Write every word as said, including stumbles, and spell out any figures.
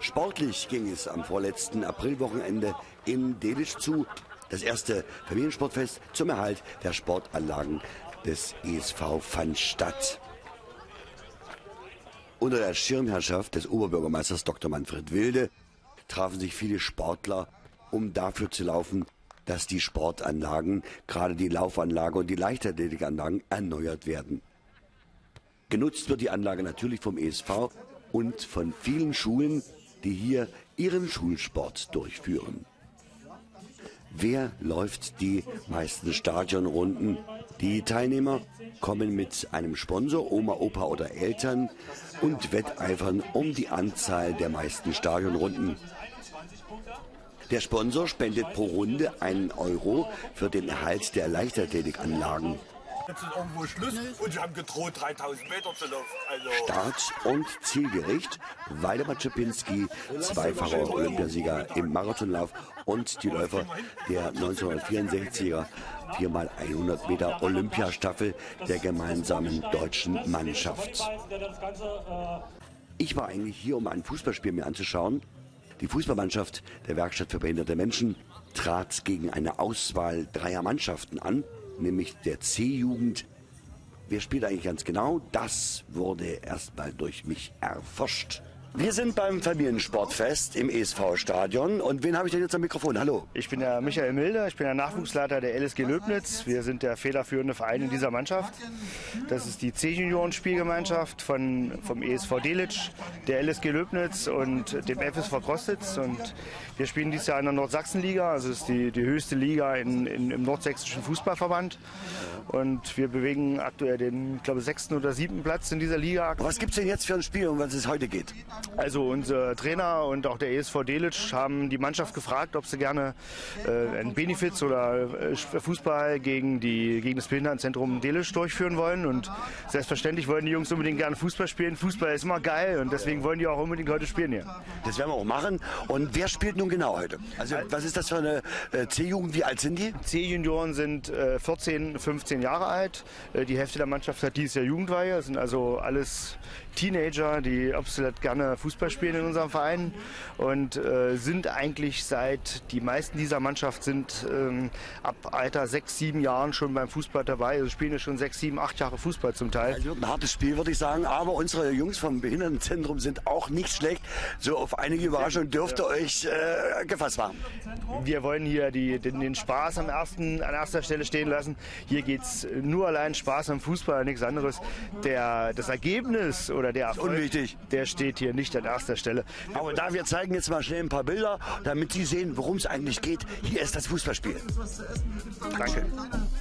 Sportlich ging es am vorletzten Aprilwochenende in Delitzsch zu. Das erste Familiensportfest zum Erhalt der Sportanlagen des E S V fand statt. Unter der Schirmherrschaft des Oberbürgermeisters Doktor Manfred Wilde trafen sich viele Sportler, um dafür zu laufen, dass die Sportanlagen, gerade die Laufanlage und die Leichtathletikanlagen, erneuert werden. Genutzt wird die Anlage natürlich vom E S V und von vielen Schulen, die hier ihren Schulsport durchführen. Wer läuft die meisten Stadionrunden? Die Teilnehmer kommen mit einem Sponsor, Oma, Opa oder Eltern und wetteifern um die Anzahl der meisten Stadionrunden. Der Sponsor spendet pro Runde einen Euro für den Erhalt der Leichtathletikanlagen. Jetzt ist irgendwo Schluss und sie haben gedroht, dreitausend Meter zu laufen. Also Start- und Zielgericht: Waldemar Czapinski, zweifacher Olympiasieger im Marathonlauf, und die Läufer der neunzehnhundertvierundsechziger viermal hundert Meter Olympiastaffel der gemeinsamen deutschen Mannschaft. Ich war eigentlich hier, um ein Fußballspiel mir anzuschauen. Die Fußballmannschaft der Werkstatt für behinderte Menschen trat gegen eine Auswahl dreier Mannschaften an, nämlich der C-Jugend. Wer spielt eigentlich ganz genau? Das wurde erstmal durch mich erforscht. Wir sind beim Familiensportfest im E S V-Stadion. Und wen habe ich denn jetzt am Mikrofon? Hallo. Ich bin der Michael Milde, ich bin der Nachwuchsleiter der L S G Löbnitz. Wir sind der federführende Verein in dieser Mannschaft. Das ist die C-Junioren-Spielgemeinschaft von, vom E S V Delitzsch, der L S G Löbnitz und dem F S V Crostitz. Und wir spielen dieses Jahr in der Nordsachsenliga, also das ist die, die höchste Liga in, in, im nordsächsischen Fußballverband. Und wir bewegen aktuell den, ich glaube, sechsten oder siebten Platz in dieser Liga. Was gibt es denn jetzt für ein Spiel, um was es heute geht? Also unser Trainer und auch der E S V Delitzsch haben die Mannschaft gefragt, ob sie gerne äh, einen Benefiz oder äh, Fußball gegen, die, gegen das Behindertenzentrum Delitzsch durchführen wollen. Und selbstverständlich wollen die Jungs unbedingt gerne Fußball spielen. Fußball ist immer geil und deswegen wollen die auch unbedingt heute spielen hier. Das werden wir auch machen. Und wer spielt nun genau heute? Also was ist das für eine äh, C-Jugend? Wie alt sind die? C-Junioren sind äh, vierzehn, fünfzehn Jahre alt. Äh, die Hälfte der Mannschaft hat dieses Jahr Jugendweihe. Das sind also alles Teenager, die absolut gerne Fußball spielen in unserem Verein und äh, sind eigentlich seit, die meisten dieser Mannschaft sind ähm, ab Alter sechs, sieben Jahren schon beim Fußball dabei. Also spielen ja schon sechs, sieben, acht Jahre Fußball zum Teil. Also wird ein hartes Spiel, würde ich sagen, aber unsere Jungs vom Behindertenzentrum sind auch nicht schlecht. So auf einige Überraschungen dürft ihr euch äh, gefasst machen. Wir wollen hier die, den, den Spaß am ersten, an erster Stelle stehen lassen. Hier geht es nur allein Spaß am Fußball, nichts anderes. Der, das Ergebnis oder der Erfolg, unwichtig, der steht hier nicht an erster Stelle. Aber da wir zeigen jetzt mal schnell ein paar Bilder, damit Sie sehen, worum es eigentlich geht. Hier ist das Fußballspiel. Danke.